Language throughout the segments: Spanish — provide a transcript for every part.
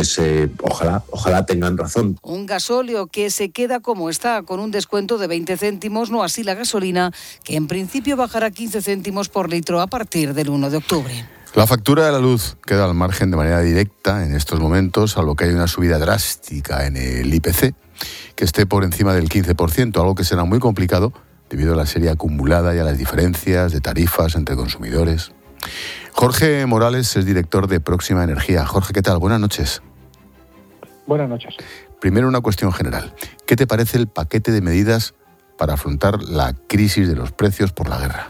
pues ojalá tengan razón. Un gasóleo que se queda como está, con un descuento de 20 céntimos, no así la gasolina, que en principio bajará 15 céntimos por litro a partir del 1 de octubre. La factura de la luz queda al margen de manera directa en estos momentos, salvo que hay una subida drástica en el IPC, que esté por encima del 15%, algo que será muy complicado debido a la serie acumulada y a las diferencias de tarifas entre consumidores. Jorge Morales es director de Próxima Energía. Jorge, ¿qué tal? Buenas noches. Buenas noches. Primero, una cuestión general. ¿Qué te parece el paquete de medidas para afrontar la crisis de los precios por la guerra?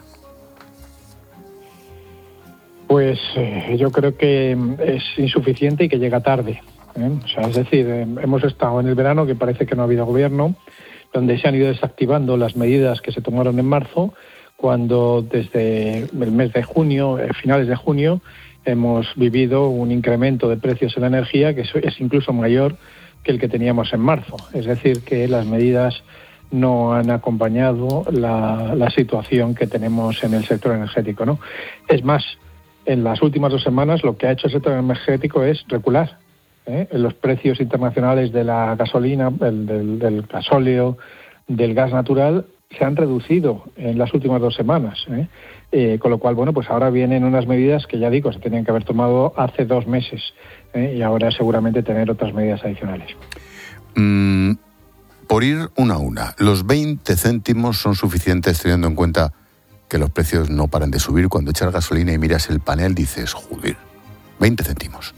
Pues yo creo que es insuficiente y que llega tarde. O sea, es decir, hemos estado en el verano, que parece que no ha habido gobierno, donde se han ido desactivando las medidas que se tomaron en marzo, cuando desde el mes de junio, finales de junio, hemos vivido un incremento de precios en la energía que es incluso mayor que el que teníamos en marzo. Es decir, que las medidas no han acompañado la situación que tenemos en el sector energético, ¿no? Es más, en las últimas 2 semanas lo que ha hecho el sector energético es recular. Los precios internacionales de la gasolina, del gasóleo, del gas natural, se han reducido en las últimas 2 semanas. Con lo cual, bueno, pues ahora vienen unas medidas que ya digo, se tenían que haber tomado hace 2 meses. Y ahora seguramente tener otras medidas adicionales. Por ir una a una, ¿los 20 céntimos son suficientes teniendo en cuenta que los precios no paran de subir? Cuando echas gasolina y miras el panel dices, joder, 20 céntimos.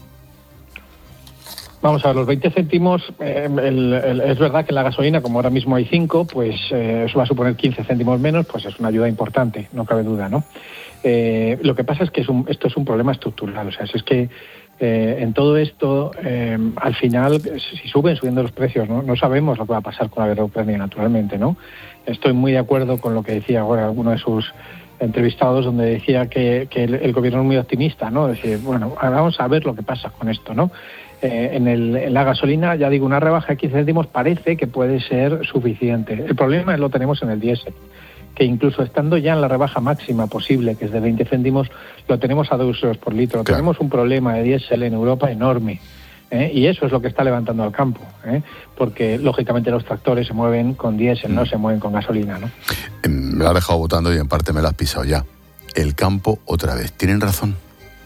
Vamos a ver, los 20 céntimos, es verdad que en la gasolina, como ahora mismo hay 5, pues eso va a suponer 15 céntimos menos, pues es una ayuda importante, no cabe duda, ¿no? Lo que pasa es que esto es un problema estructural, o sea, es que en todo esto, al final, si subiendo los precios, no sabemos lo que va a pasar con la guerra de Ucrania, naturalmente, ¿no? Estoy muy de acuerdo con lo que decía ahora alguno de sus entrevistados, donde decía que el gobierno es muy optimista, ¿no? Es decir, bueno, vamos a ver lo que pasa con esto, ¿no? En la gasolina, ya digo, una rebaja de 15 céntimos parece que puede ser suficiente. El problema lo tenemos en el diésel, que incluso estando ya en la rebaja máxima posible, que es de 20 céntimos, lo tenemos a 2 euros por litro. Claro. Tenemos un problema de diésel en Europa enorme. Y eso es lo que está levantando al campo, porque lógicamente los tractores se mueven con diésel, no se mueven con gasolina, ¿no? Me lo has dejado votando y en parte me lo has pisado ya. El campo otra vez. ¿Tienen razón?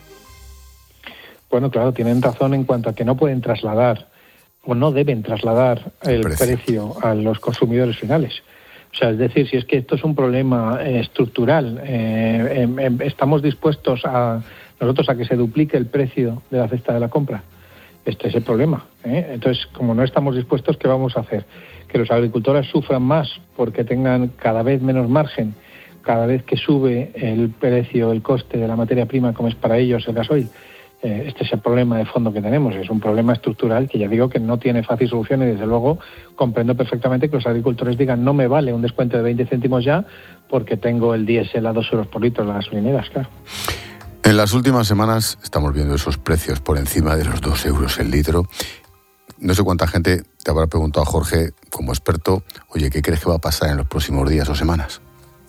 Bueno, claro, tienen razón en cuanto a que no pueden trasladar o no deben trasladar el precio a los consumidores finales. O sea, es decir, si es que esto es un problema estructural, estamos dispuestos nosotros a que se duplique el precio de la cesta de la compra. Este es el problema. Entonces, como no estamos dispuestos, ¿qué vamos a hacer? Que los agricultores sufran más porque tengan cada vez menos margen, cada vez que sube el precio, el coste de la materia prima, como es para ellos el gasoil. Este es el problema de fondo que tenemos. Es un problema estructural que ya digo que no tiene fácil solución y desde luego comprendo perfectamente que los agricultores digan no me vale un descuento de 20 céntimos ya porque tengo el diésel a 2 euros por litro en las gasolineras, claro. En las últimas semanas estamos viendo esos precios por encima de los 2 euros el litro. No sé cuánta gente te habrá preguntado, Jorge, como experto, oye, ¿qué crees que va a pasar en los próximos días o semanas?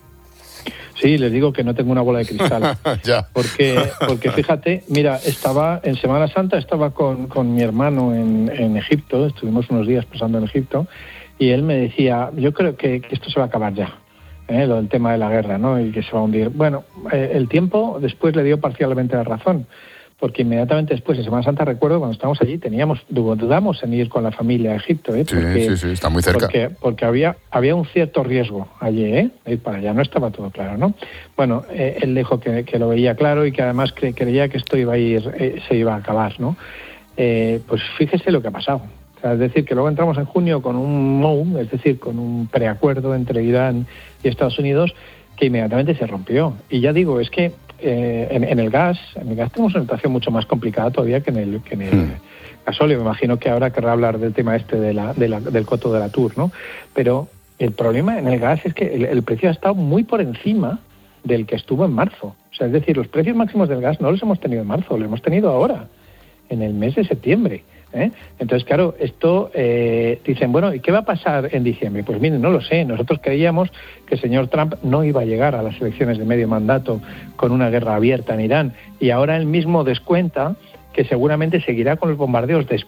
Sí, les digo que no tengo una bola de cristal. Ya. Porque fíjate, mira, en Semana Santa estaba con mi hermano en Egipto, estuvimos unos días pasando en Egipto, y él me decía, yo creo que esto se va a acabar ya, lo del tema de la guerra, ¿no? Y que se va a hundir. Bueno, el tiempo después le dio parcialmente la razón, porque inmediatamente después, en Semana Santa, recuerdo, cuando estábamos allí, dudamos en ir con la familia a Egipto, porque, sí, está muy cerca. Porque había un cierto riesgo allí, ir para allá, no estaba todo claro, ¿no? Bueno, él dijo que lo veía claro y que además creía que esto se iba a acabar, ¿no? Pues fíjese lo que ha pasado. O sea, es decir, que luego entramos en junio con un MOU, es decir, con un preacuerdo entre Irán y Estados Unidos, que inmediatamente se rompió. Y ya digo, es que en el gas tenemos una situación mucho más complicada todavía que en el gasóleo. Me imagino que ahora querrá hablar del tema del coto de la Tour, ¿no? Pero el problema en el gas es que el precio ha estado muy por encima del que estuvo en marzo. O sea, es decir, los precios máximos del gas no los hemos tenido en marzo, los hemos tenido ahora, en el mes de septiembre. Entonces, claro, esto dicen, bueno, ¿y qué va a pasar en diciembre? Pues miren, no lo sé. Nosotros creíamos que el señor Trump no iba a llegar a las elecciones de medio mandato con una guerra abierta en Irán. Y ahora él mismo descuenta que seguramente seguirá con los bombardeos después